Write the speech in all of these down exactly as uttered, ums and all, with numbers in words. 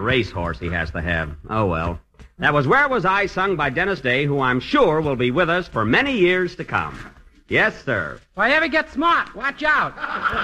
racehorse he has to have. Oh, well. That was Where Was I, sung by Dennis Day, who I'm sure will be with us for many years to come. Yes, sir. Why, ever get smart? Watch out.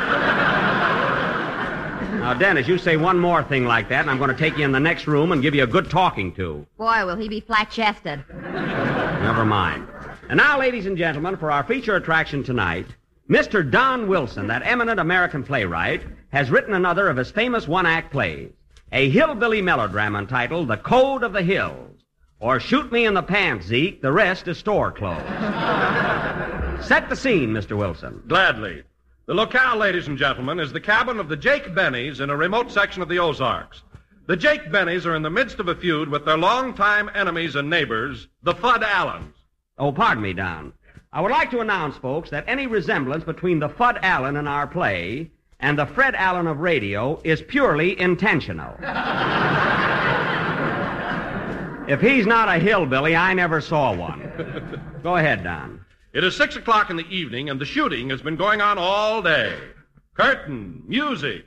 Now, Dennis, you say one more thing like that, and I'm going to take you in the next room and give you a good talking to. Boy, will he be flat-chested. Never mind. And now, ladies and gentlemen, for our feature attraction tonight, Mister Don Wilson, that eminent American playwright, has written another of his famous one-act plays, a hillbilly melodrama entitled The Code of the Hills, or Shoot Me in the Pants, Zeke, the rest is store clothes. Set the scene, Mister Wilson. Gladly. The locale, ladies and gentlemen, is the cabin of the Jake Bennies in a remote section of the Ozarks. The Jake Bennies are in the midst of a feud with their longtime enemies and neighbors, the Fudd Allens. Oh, pardon me, Don. I would like to announce, folks, that any resemblance between the Fudd Allen in our play and the Fred Allen of radio is purely intentional. If he's not a hillbilly, I never saw one. Go ahead, Don. It is six o'clock in the evening, and the shooting has been going on all day. Curtain, music.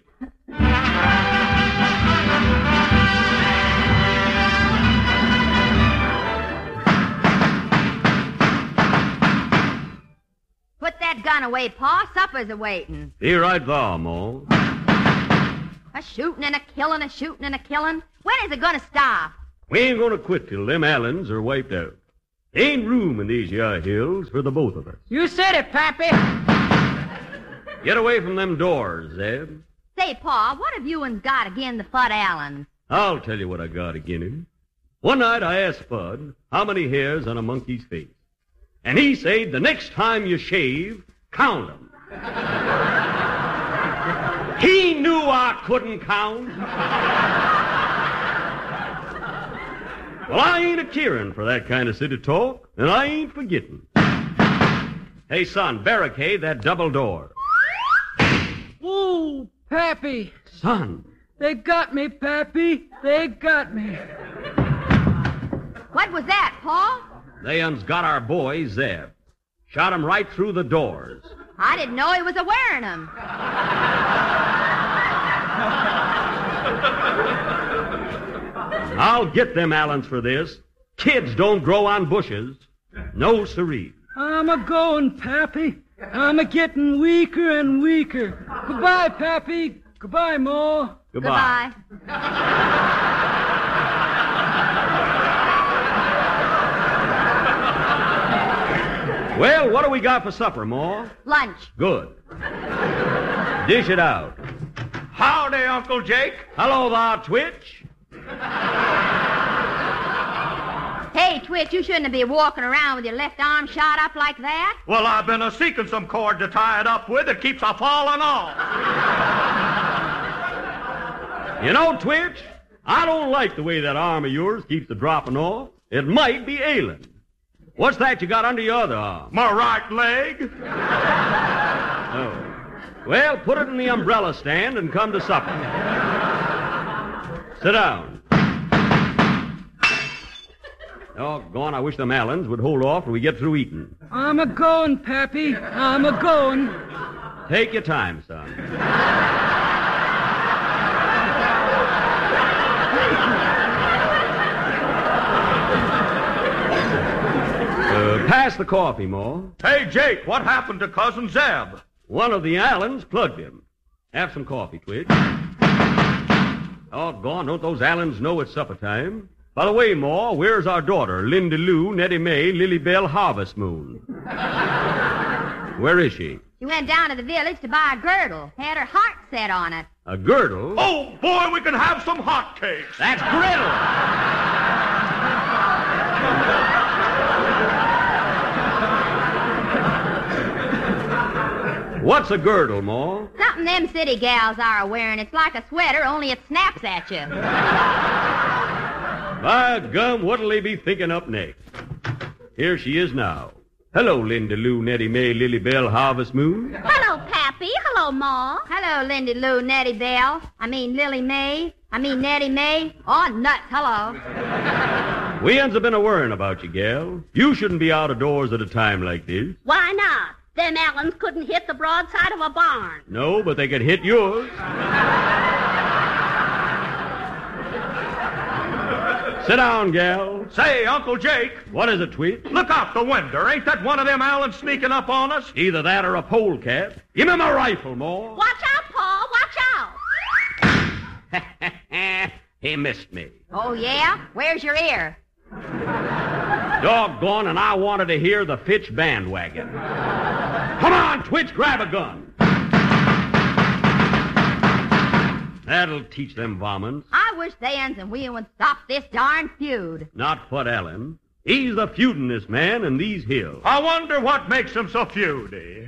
Put that gun away, Pa. Supper's a-waiting. Be right there, Ma. A shooting and a killing, a shooting and a killing. When is it going to stop? We ain't going to quit till them Allens are wiped out. Ain't room in these yah hills for the both of us. You said it, Pappy. Get away from them doors, Zeb. Say, Pa, what have you and got again the Fudd Allens? I'll tell you what I got agin him. One night I asked Fudd how many hairs on a monkey's face. And he said, the next time you shave, count 'em. He knew I couldn't count. Well, I ain't a-caring for that kind of city talk, and I ain't forgetting. Hey, son, barricade that double door. Ooh, Pappy. Son. They got me, Pappy. They got me. What was that, Pa? They uns got our boy, Zeb. Shot him right through the doors. I didn't know he was a-wearing them. I'll get them Allens for this. Kids don't grow on bushes. No siree. I'm a-going, Pappy. I'm a-getting weaker and weaker. Goodbye, Pappy. Goodbye, Ma. Goodbye. Goodbye. Well, what do we got for supper, Ma? Lunch. Good. Dish it out. Howdy, Uncle Jake. Hello there, Twitch. Hey, Twitch, you shouldn't be walking around with your left arm shot up like that. Well, I've been a-seeking some cord to tie it up with. It keeps a-falling off. You know, Twitch, I don't like the way that arm of yours keeps a dropping off. It might be ailing. What's that you got under your other arm? My right leg. Oh. Well, put it in the umbrella stand and come to supper. Sit down. Doggone, I wish them Allens would hold off till we get through eating. I'm a-going, Pappy. I'm a-going. Take your time, son. Uh, pass the coffee, Ma. Hey, Jake, what happened to Cousin Zeb? One of the Allens plugged him. Have some coffee, Twitch. Doggone, don't those Allens know it's supper time? By the way, Ma, where's our daughter, Linda Lou, Nettie Mae, Lily Bell, Harvest Moon? Where is she? She went down to the village to buy a girdle. Had her heart set on it. A girdle? Oh, boy, we can have some hotcakes. That's griddle! What's a girdle, Ma? Something them city gals are wearing. It's like a sweater, only it snaps at you. By gum, what'll they be thinking up next? Here she is now. Hello, Linda Lou, Nettie Mae, Lily Bell, Harvest Moon. Hello, Pappy. Hello, Ma. Hello, Lindy Lou, Nettie Bell. I mean, Lily Mae. I mean, Nettie Mae. Oh, nuts. Hello. We uns have been a-worrying about you, gal. You shouldn't be out of doors at a time like this. Why not? Them Allens couldn't hit the broadside of a barn. No, but they could hit yours. Sit down, gal. Say, Uncle Jake, What is it, Tweet? look out the window. Ain't that one of them Allens sneaking up on us? Either that or a polecat. Give me my rifle, Moore. Watch out, Paul. Watch out. He missed me. Oh, yeah? Where's your ear? Doggone, and I wanted to hear the Fitch bandwagon. Come on, Twitch, grab a gun. That'll teach them varmints. I wish Thans and we would stop this darn feud. Not Fudd Allen. He's the feudinest man in these hills. I wonder what makes him so feudy.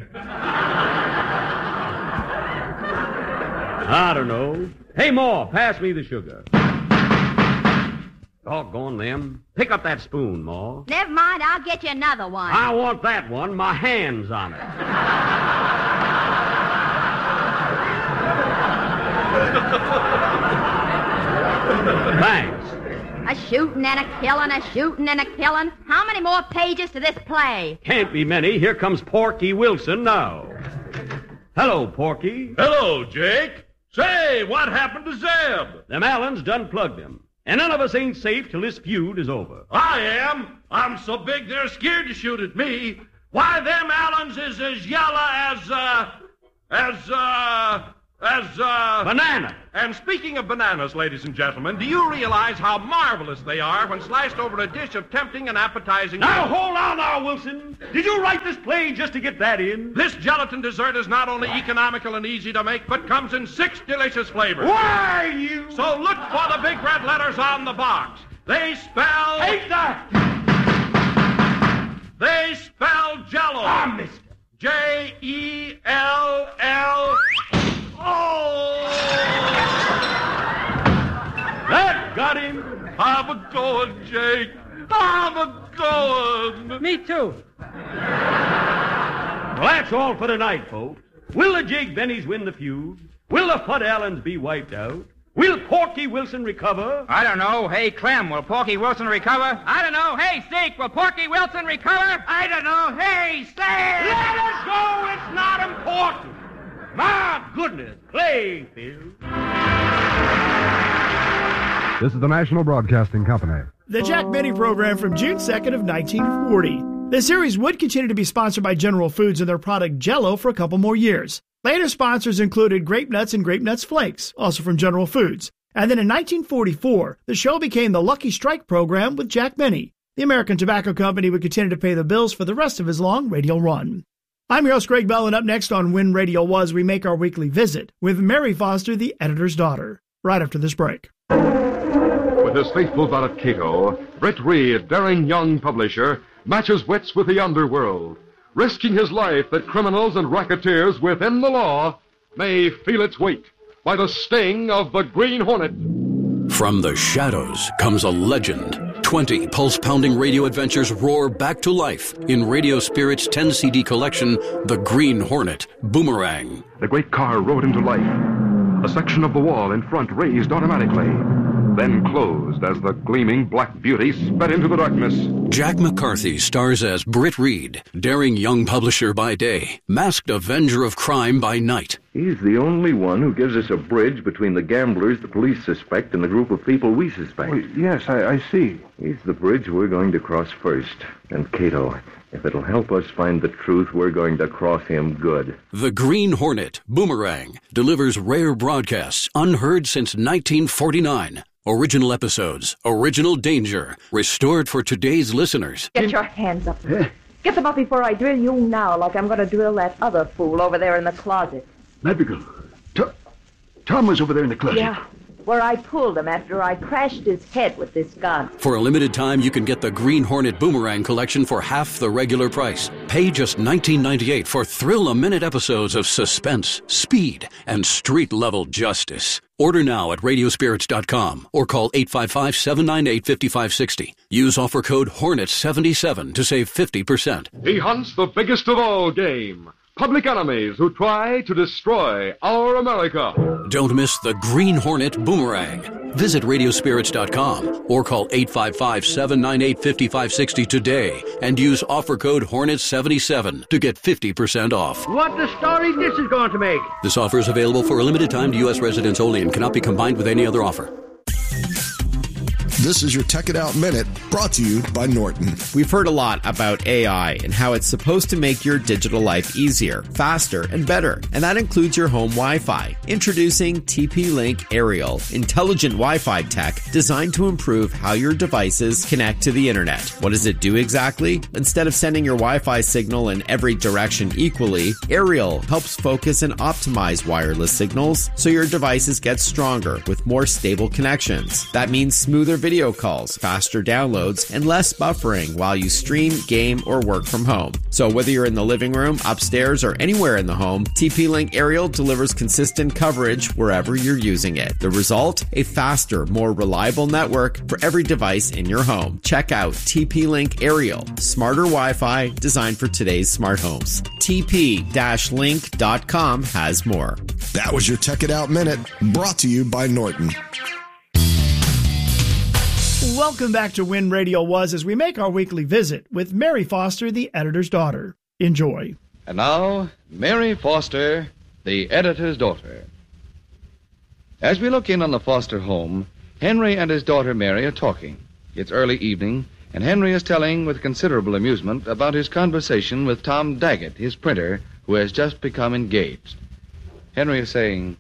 I don't know. Hey, Moore, pass me the sugar. Doggone them. Pick up that spoon, Moore. Never mind, I'll get you another one. I want that one. My hand's on it. Thanks. A shooting and a killing, a shooting and a killing. How many more pages to this play? Can't be many. Here comes Porky Wilson now. Hello, Porky. Hello, Jake. Say, what happened to Zeb? Them Allens done plugged him. And none of us ain't safe till this feud is over. I am. I'm so big they're scared to shoot at me. Why, them Allens is as yellow as, uh, as, uh, as, uh... Banana. And speaking of bananas, ladies and gentlemen, do you realize how marvelous they are when sliced over a dish of tempting and appetizing... Now, hold on now, Wilson. Did you write this play just to get that in? This gelatin dessert is not only economical and easy to make, but comes in six delicious flavors. Why, you... So look for the big red letters on the box. They spell... Ain't that... They spell Jell-O. I missed it. J E L L O. That got him. I'm a going, Jake. I'm a going. Me too. Well, that's all for tonight, folks. Will the Jake Bennies win the feud? Will the Fudd Allens be wiped out? Will Porky Wilson recover? I don't know. Hey, Clem, will Porky Wilson recover? I don't know. Hey, Zeke, will Porky Wilson recover? I don't know. Hey, Sam! Let us go. It's not important. My goodness, play, Phil. This is the National Broadcasting Company. The Jack Benny program from June second of nineteen forty. The series would continue to be sponsored by General Foods and their product Jell-O for a couple more years. Later sponsors included Grape Nuts and Grape Nuts Flakes, also from General Foods. And then in nineteen forty-four, the show became the Lucky Strike program with Jack Benny. The American Tobacco Company would continue to pay the bills for the rest of his long radio run. I'm your host, Greg Bell, and up next on When Radio Was, we make our weekly visit with Mary Foster, the editor's daughter, right after this break. With his faithful valet Cato, Britt Reed, daring young publisher, matches wits with the underworld, risking his life that criminals and racketeers within the law may feel its weight by the sting of the Green Hornet. From the shadows comes a legend. Twenty pulse-pounding radio adventures roar back to life in Radio Spirit's ten-C D collection, The Green Hornet, Boomerang. The great car rode into life. A section of the wall in front raised automatically, then closed as the gleaming black beauty sped into the darkness. Jack McCarthy stars as Britt Reed, daring young publisher by day, masked avenger of crime by night. He's the only one who gives us a bridge between the gamblers the police suspect and the group of people we suspect. Well, yes, I, I see. He's the bridge we're going to cross first. And Cato, if it'll help us find the truth, we're going to cross him good. The Green Hornet, Boomerang, delivers rare broadcasts unheard since nineteen forty-nine. Original episodes, original danger, restored for today's listeners. Get your hands up. Get them up before I drill you now, like I'm going to drill that other fool over there in the closet. Madrigal, Tom, Tom was over there in the closet. Yeah, where I pulled him after I crashed his head with this gun. For a limited time, you can get the Green Hornet Boomerang collection for half the regular price. Pay just nineteen ninety-eight for thrill-a-minute episodes of suspense, speed, and street-level justice. Order now at radio spirits dot com or call eight five five, seven nine eight, five five six zero. Use offer code Hornet seventy-seven to save fifty percent. He hunts the biggest of all game, public enemies who try to destroy our America. Don't miss the Green Hornet Boomerang. Visit radio spirits dot com or call eight five five, seven nine eight, five five six zero today and use offer code Hornet seventy-seven to get fifty percent off. What the story this is going to make? This offer is available for a limited time to U S residents only and cannot be combined with any other offer. This is your Tech It Out Minute, brought to you by Norton. We've heard a lot about A I and how it's supposed to make your digital life easier, faster, and better. And that includes your home Wi-Fi. Introducing T P-Link Aerial, intelligent Wi-Fi tech designed to improve how your devices connect to the internet. What does it do exactly? Instead of sending your Wi-Fi signal in every direction equally, Aerial helps focus and optimize wireless signals so your devices get stronger with more stable connections. That means smoother video calls, faster downloads, and less buffering while you stream, game, or work from home. So whether you're in the living room, upstairs, or anywhere in the home, T P-Link Aerial delivers consistent coverage wherever you're using it. The result? A faster, more reliable network for every device in your home. Check out T P-Link Aerial, smarter Wi-Fi designed for today's smart homes. T P link dot com has more. That was your Tech It Out Minute, brought to you by Norton. Welcome back to When Radio Was as we make our weekly visit with Mary Foster, the editor's daughter. Enjoy. And now, Mary Foster, the editor's daughter. As we look in on the Foster home, Henry and his daughter Mary are talking. It's early evening, and Henry is telling with considerable amusement about his conversation with Tom Daggett, his printer, who has just become engaged. Henry is saying,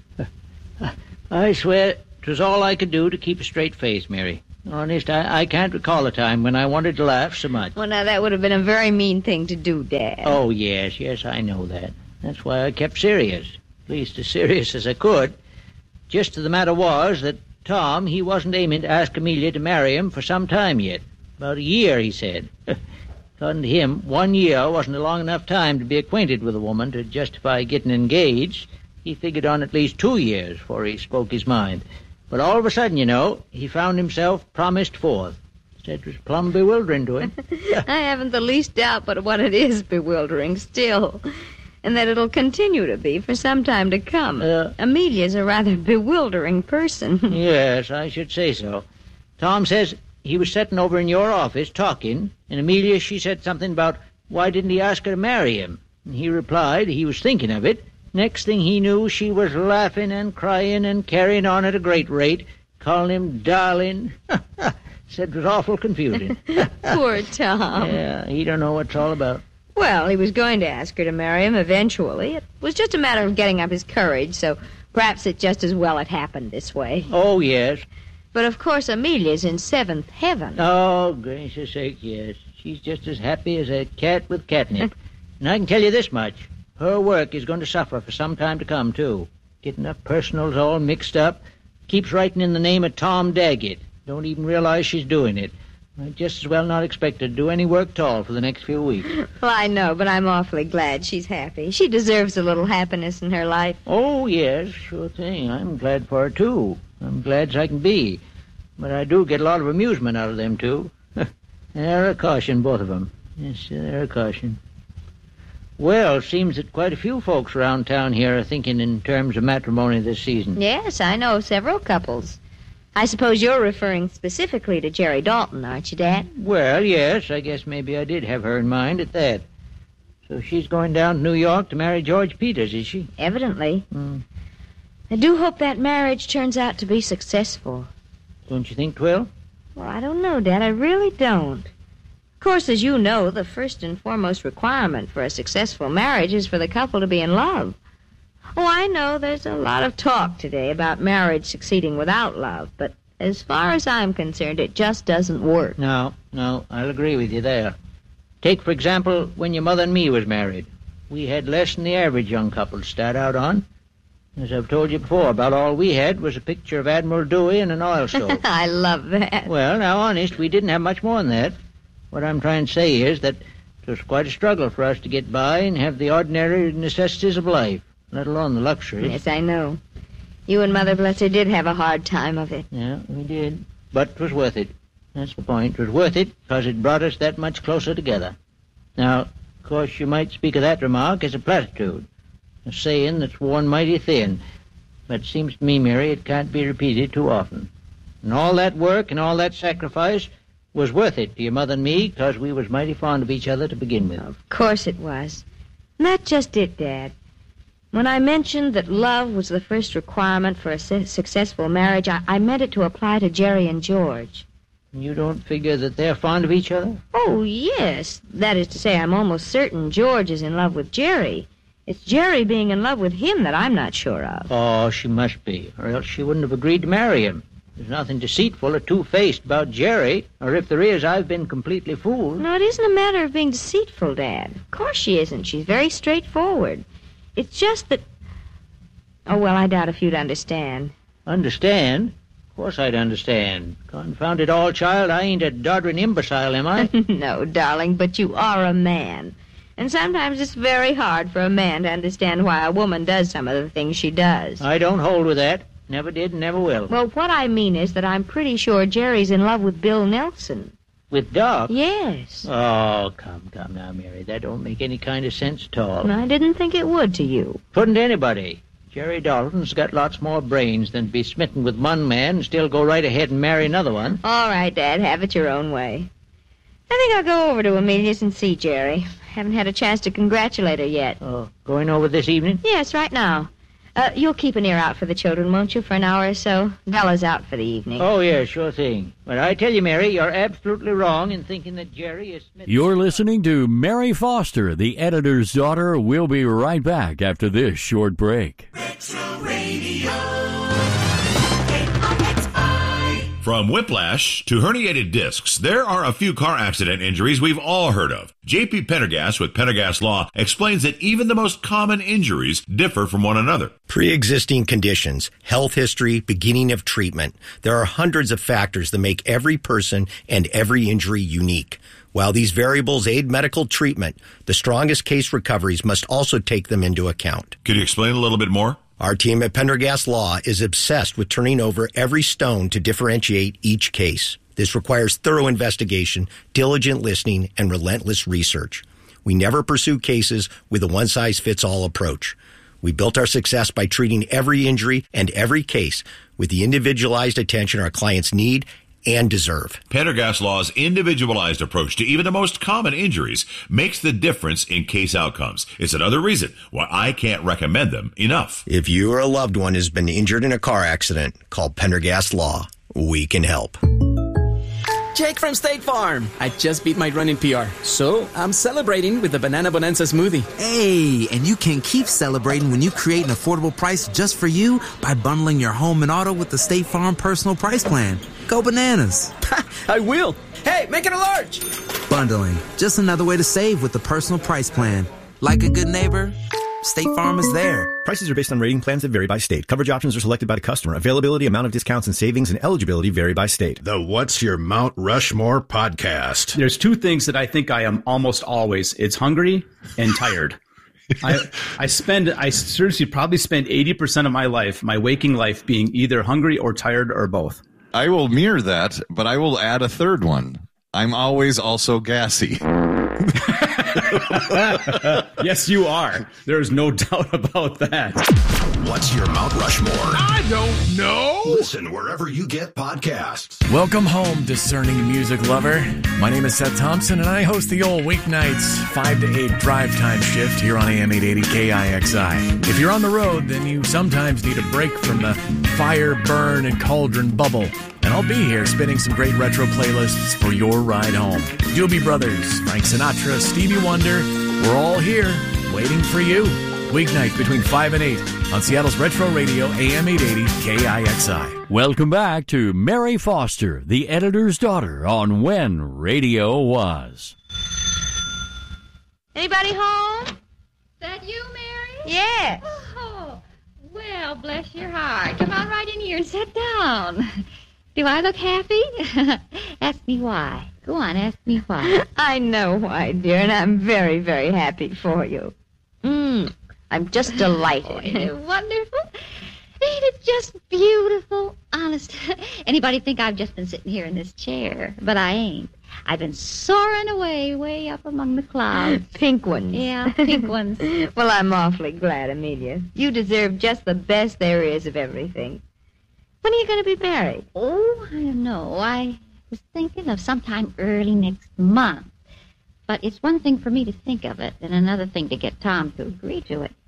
I swear it was all I could do to keep a straight face, Mary. Honest, I, I can't recall a time when I wanted to laugh so much. Well, now, that would have been a very mean thing to do, Dad. Oh, yes, yes, I know that. That's why I kept serious. At least as serious as I could. Just the matter was that Tom, he wasn't aiming to ask Amelia to marry him for some time yet. About a year, he said. According to him, one year wasn't a long enough time to be acquainted with a woman to justify getting engaged. He figured on at least two years before he spoke his mind. But all of a sudden, you know, he found himself promised forth. Said it was plumb bewildering to him. I haven't the least doubt but what it is bewildering still. And that it'll continue to be for some time to come. Uh, Amelia's a rather bewildering person. Yes, I should say so. Tom says he was sitting over in your office talking, and Amelia, she said something about why didn't he ask her to marry him? And he replied he was thinking of it. Next thing he knew, she was laughing and crying and carrying on at a great rate, calling him darling. Said it was awful confusing. Poor Tom. Yeah, he don't know what it's all about. Well, he was going to ask her to marry him eventually. It was just a matter of getting up his courage, so perhaps it just as well it happened this way. Oh, yes. But, of course, Amelia's in seventh heaven. Oh, gracious sake, yes. She's just as happy as a cat with catnip. And I can tell you this much. Her work is going to suffer for some time to come, too. Getting up personals all mixed up. Keeps writing in the name of Tom Daggett. Don't even realize she's doing it. I'd just as well not expect her to do any work at all for the next few weeks. Well, I know, but I'm awfully glad she's happy. She deserves a little happiness in her life. Oh, yes, sure thing. I'm glad for her, too. I'm glad as I can be. But I do get a lot of amusement out of them, too. They're a caution, both of them. Yes, they're a caution. Well, it seems that quite a few folks around town here are thinking in terms of matrimony this season. Yes, I know several couples. I suppose you're referring specifically to Jerry Dalton, aren't you, Dad? Well, yes, I guess maybe I did have her in mind at that. So she's going down to New York to marry George Peters, is she? Evidently. Mm. I do hope that marriage turns out to be successful. Don't you think, Twill? Well, I don't know, Dad. I really don't. Of course, as you know, the first and foremost requirement for a successful marriage is for the couple to be in love. Oh, I know there's a lot of talk today about marriage succeeding without love, but as far as I'm concerned, it just doesn't work. No, no, I'll agree with you there. Take, for example, when your mother and me was married. We had less than the average young couple to start out on. As I've told you before, about all we had was a picture of Admiral Dewey and an oil stove. I love that. Well, now, honest, we didn't have much more than that. What I'm trying to say is that it was quite a struggle for us to get by and have the ordinary necessities of life, let alone the luxuries. Yes, I know. You and Mother Blesser did have a hard time of it. Yeah, we did. But it was worth it. That's the point. It was worth it because it brought us that much closer together. Now, of course, you might speak of that remark as a platitude, a saying that's worn mighty thin. But it seems to me, Mary, it can't be repeated too often. And all that work and all that sacrifice was worth it to your mother and me because we was mighty fond of each other to begin with. Of course it was. Not just it, Dad. When I mentioned that love was the first requirement for a su- successful marriage, I-, I meant it to apply to Jerry and George. You don't figure that they're fond of each other? Oh, yes. That is to say, I'm almost certain George is in love with Jerry. It's Jerry being in love with him that I'm not sure of. Oh, she must be, or else she wouldn't have agreed to marry him. There's nothing deceitful or two-faced about Jerry, or if there is, I've been completely fooled. No, it isn't a matter of being deceitful, Dad. Of course she isn't. She's very straightforward. It's just that... Oh, well, I doubt if you'd understand. Understand? Of course I'd understand. Confound it all, child, I ain't a doddering imbecile, am I? No, darling, but you are a man. And sometimes it's very hard for a man to understand why a woman does some of the things she does. I don't hold with that. Never did and never will. Well, what I mean is that I'm pretty sure Jerry's in love with Bill Nelson. With Doc? Yes. Oh, come, come now, Mary. That don't make any kind of sense at all. I didn't think it would to you. Couldn't anybody. Jerry Dalton's got lots more brains than to be smitten with one man and still go right ahead and marry another one. All right, Dad, have it your own way. I think I'll go over to Amelia's and see Jerry. Haven't had a chance to congratulate her yet. Oh, going over this evening? Yes, right now. Uh, you'll keep an ear out for the children, won't you, for an hour or so? Bella's out for the evening. Oh, yeah, sure thing. But I tell you, Mary, you're absolutely wrong in thinking that Jerry is... You're listening to Mary Foster, the editor's daughter. We'll be right back after this short break. Retro Radio. From whiplash to herniated discs, there are a few car accident injuries we've all heard of. J P Pendergast with Pendergast Law explains that even the most common injuries differ from one another. Pre-existing conditions, health history, beginning of treatment. There are hundreds of factors that make every person and every injury unique. While these variables aid medical treatment, the strongest case recoveries must also take them into account. Could you explain a little bit more? Our team at Pendergast Law is obsessed with turning over every stone to differentiate each case. This requires thorough investigation, diligent listening, and relentless research. We never pursue cases with a one-size-fits-all approach. We built our success by treating every injury and every case with the individualized attention our clients need and deserve. Pendergast Law's individualized approach to even the most common injuries makes the difference in case outcomes. It's another reason why I can't recommend them enough. If you or a loved one has been injured in a car accident, call Pendergast Law. We can help. Jake from State Farm. I just beat my running P R, so I'm celebrating with the Banana Bonanza smoothie. Hey, and you can keep celebrating when you create an affordable price just for you by bundling your home and auto with the State Farm Personal Price Plan. Go bananas. I will. Hey, make it a large. Bundling. Just another way to save with the Personal Price Plan. Like a good neighbor, State Farm is there. Prices are based on rating plans that vary by state. Coverage options are selected by the customer. Availability, amount of discounts and savings, and eligibility vary by state. The What's Your Mount Rushmore podcast. There's two things that I think I am almost always. It's hungry and tired. I I spend, I seriously probably spend eighty percent of my life, my waking life, being either hungry or tired or both. I will mirror that, but I will add a third one. I'm always also gassy. Yes, you are. There's no doubt about that. What's your Mount Rushmore? I don't know. Listen wherever you get podcasts. Welcome home, discerning music lover. My name is Seth Thompson, and I host the old weeknights five to eight drive time shift here on A M eight eighty K I X I. If you're on the road, then you sometimes need a break from the fire, burn, and cauldron bubble. And I'll be here spinning some great retro playlists for your ride home. Doobie Brothers, Frank Sinatra, Stevie Wonder, we're all here waiting for you. Weeknights between five and eight on Seattle's Retro Radio, A M eight eighty K I X I. Welcome back to Mary Foster, the editor's daughter, on When Radio Was. Anybody home? That you, Mary? Yes. Oh, well, bless your heart. Come on right in here and sit down. Do I look happy? Ask me why. Go on, ask me why. I know why, dear, and I'm very, very happy for you. Mm, I'm just delighted. Oh, ain't it wonderful? Ain't it just beautiful? Honest. Anybody think I've just been sitting here in this chair? But I ain't. I've been soaring away, way up among the clouds. Pink ones. Yeah, pink ones. Well, I'm awfully glad, Amelia. You deserve just the best there is of everything. When are you going to be married? Oh, I don't know. I was thinking of sometime early next month. But it's one thing for me to think of it and another thing to get Tom to agree to it.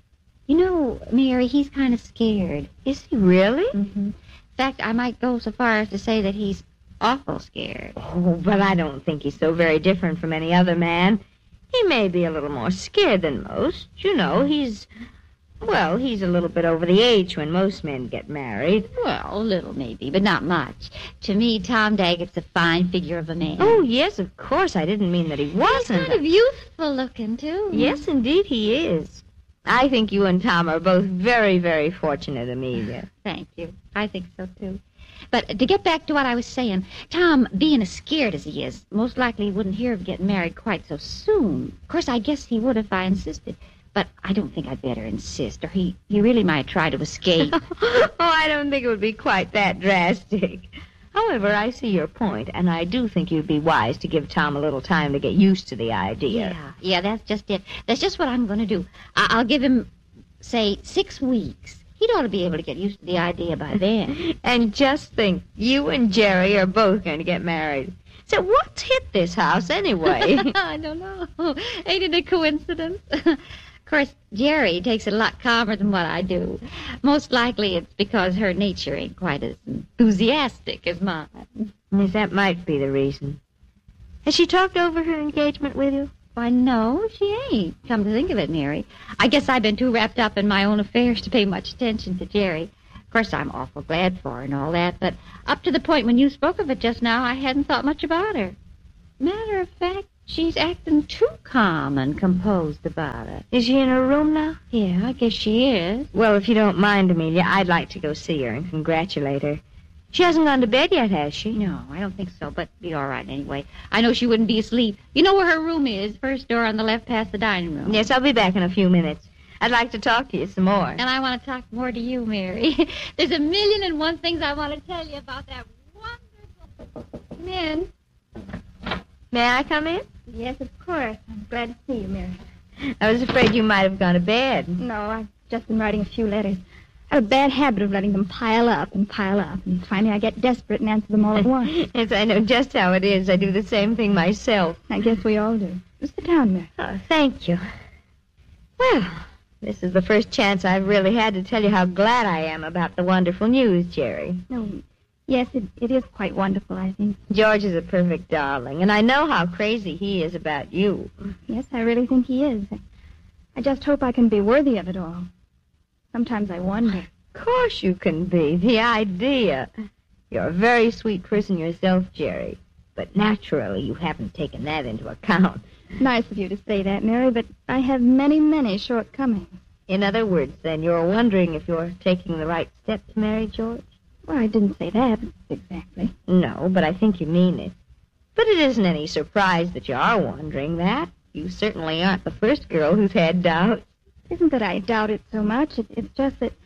You know, Mary, he's kind of scared. Is he really? Mm-hmm. In fact, I might go so far as to say that he's awful scared. Oh, but I don't think he's so very different from any other man. He may be a little more scared than most. You know, he's... Well, he's a little bit over the age when most men get married. Well, a little maybe, but not much. To me, Tom Daggett's a fine figure of a man. Oh, yes, of course. I didn't mean that he wasn't. He's kind of youthful looking, too. Yes, indeed he is. I think you and Tom are both very, very fortunate, Amelia. Thank you. I think so, too. But to get back to what I was saying, Tom, being as scared as he is, most likely he wouldn't hear of getting married quite so soon. Of course, I guess he would if I insisted. But I don't think I'd better insist, or he, he really might try to escape. Oh, I don't think it would be quite that drastic. However, I see your point, and I do think you'd be wise to give Tom a little time to get used to the idea. Yeah, yeah, that's just it. That's just what I'm going to do. I- I'll give him, say, six weeks. He'd ought to be able to get used to the idea by then. And just think, you and Jerry are both going to get married. So what's hit this house anyway? I don't know. Ain't it a coincidence? Of course, Jerry takes it a lot calmer than what I do. Most likely it's because her nature ain't quite as enthusiastic as mine. Yes, that might be the reason. Has she talked over her engagement with you? Why, no, she ain't. Come to think of it, Mary. I guess I've been too wrapped up in my own affairs to pay much attention to Jerry. Of course, I'm awful glad for her and all that, but up to the point when you spoke of it just now, I hadn't thought much about her. Matter of fact, she's acting too calm and composed about it. Is she in her room now? Yeah, I guess she is. Well, if you don't mind, Amelia, I'd like to go see her and congratulate her. She hasn't gone to bed yet, has she? No, I don't think so, but be all right anyway. I know she wouldn't be asleep. You know where her room is, first door on the left past the dining room. Yes, I'll be back in a few minutes. I'd like to talk to you some more. And I want to talk more to you, Mary. There's a million and one things I want to tell you about that wonderful... Come in. May I come in? Yes, of course. I'm glad to see you, Mary. I was afraid you might have gone to bed. No, I've just been writing a few letters. I have a bad habit of letting them pile up and pile up, and finally I get desperate and answer them all at once. Yes, I know just how it is. I do the same thing myself. I guess we all do. Sit down, Mary. Oh, thank you. Well, this is the first chance I've really had to tell you how glad I am about the wonderful news, Jerry. No, yes, it, it is quite wonderful, I think. George is a perfect darling, and I know how crazy he is about you. Yes, I really think he is. I just hope I can be worthy of it all. Sometimes I wonder. Of course you can be. The idea. You're a very sweet person yourself, Jerry. But naturally, you haven't taken that into account. Nice of you to say that, Mary, but I have many, many shortcomings. In other words, then, you're wondering if you're taking the right step to marry George? Well, I didn't say that exactly. No, but I think you mean it. But it isn't any surprise that you are wondering that. You certainly aren't the first girl who's had doubts. It isn't that I doubt it so much. It, it's just that...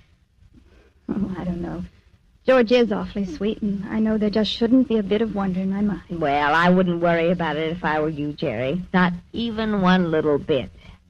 Oh, I don't know. George is awfully sweet, and I know there just shouldn't be a bit of wonder in my mind. Well, I wouldn't worry about it if I were you, Jerry. Not even one little bit.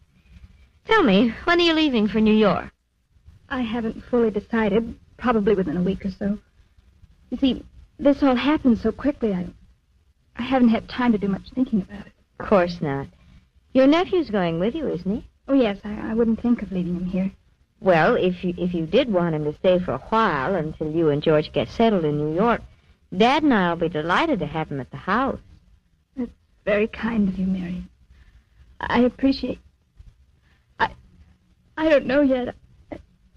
Tell me, when are you leaving for New York? I haven't fully decided. Probably within a week or so. You see, this all happened so quickly, I, I haven't had time to do much thinking about it. Of course not. Your nephew's going with you, isn't he? Oh, yes, I, I wouldn't think of leaving him here. Well, if you if you did want him to stay for a while until you and George get settled in New York, Dad and I will be delighted to have him at the house. That's very kind of you, Mary. I appreciate... I I don't know yet. I,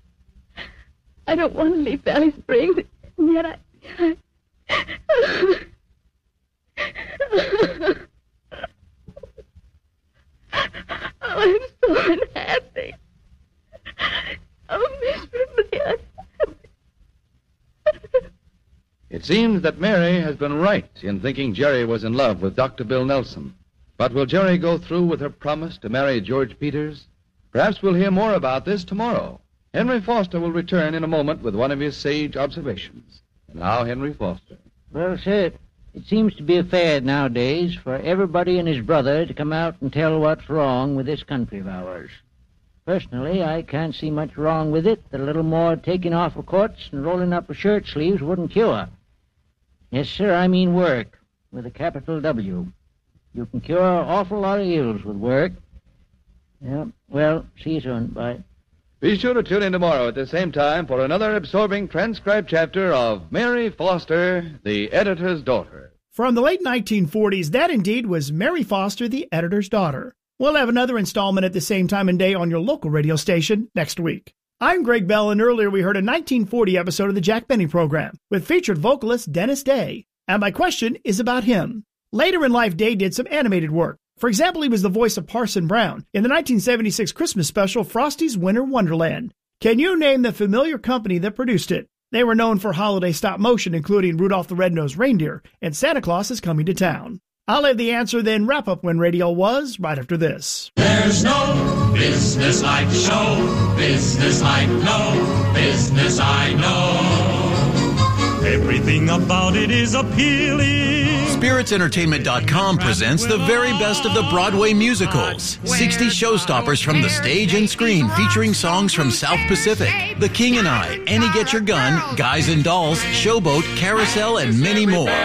I don't want to leave Valley Springs, and yet I... I oh, I'm so unhappy. Oh, miserably unhappy. It seems that Mary has been right in thinking Jerry was in love with Doctor Bill Nelson. But will Jerry go through with her promise to marry George Peters? Perhaps we'll hear more about this tomorrow. Henry Foster will return in a moment with one of his sage observations. And now, Henry Foster. Well, sir, it seems to be a fad nowadays for everybody and his brother to come out and tell what's wrong with this country of ours. Personally, I can't see much wrong with it that a little more taking off of coats and rolling up of shirt sleeves wouldn't cure. Yes, sir, I mean work, with a capital W. You can cure an awful lot of ills with work. Yeah, well, see you soon. Bye. Be sure to tune in tomorrow at the same time for another absorbing transcribed chapter of Mary Foster, the Editor's Daughter. From the late nineteen forties, that indeed was Mary Foster, the Editor's Daughter. We'll have another installment at the same time and day on your local radio station next week. I'm Greg Bell, and earlier we heard a nineteen forty episode of the Jack Benny Program with featured vocalist Dennis Day. And my question is about him. Later in life, Day did some animated work. For example, he was the voice of Parson Brown in the nineteen seventy-six Christmas special Frosty's Winter Wonderland. Can you name the familiar company that produced it? They were known for holiday stop motion, including Rudolph the Red-Nosed Reindeer and Santa Claus is Coming to Town. I'll have the answer, then wrap up When Radio Was right after this. There's no business like show business like no business I know. Everything about it is appealing. Spirits Entertainment dot com presents the very best of the Broadway musicals. sixty showstoppers from the stage and screen featuring songs from South Pacific, The King and I, Annie Get Your Gun, Guys and Dolls, Showboat, Carousel, and many more.